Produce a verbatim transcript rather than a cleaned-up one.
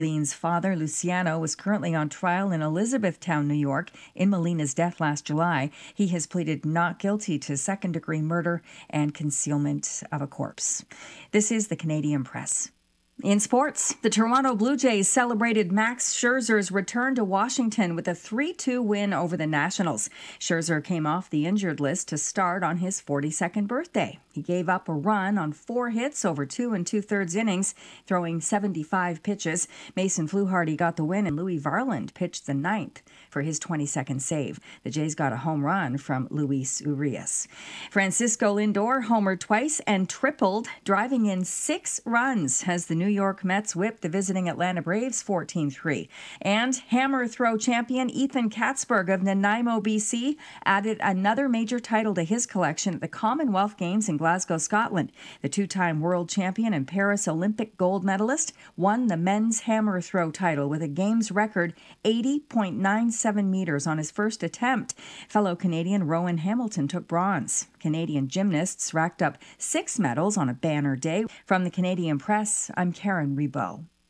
Lean's father, Luciano, was currently on trial in Elizabethtown, New York, in Melina's death last July. He has pleaded not guilty to second degree murder and concealment of a corpse. This is the Canadian Press. In sports, the Toronto Blue Jays celebrated Max Scherzer's return to Washington with a three two win over the Nationals. Scherzer came off the injured list to start on his forty-second birthday. He gave up a run on four hits over two and two-thirds innings, throwing seventy-five pitches. Mason Fluharty got the win, and Louis Varland pitched the ninth for his twenty-second save. The Jays got a home run from Luis Urias. Francisco Lindor homered twice and tripled, driving in six runs as the New York Mets whipped the visiting Atlanta Braves fourteen three. And hammer throw champion Ethan Katzberg of Nanaimo, B C, added another major title to his collection at the Commonwealth Games in Glasgow, Scotland. The two-time world champion and Paris Olympic gold medalist won the men's hammer throw title with a games record eighty point nine seven meters on his first attempt. Fellow Canadian Rowan Hamilton took bronze. Canadian gymnasts racked up six medals on a banner day. From the Canadian Press, I'm Karen Rebow.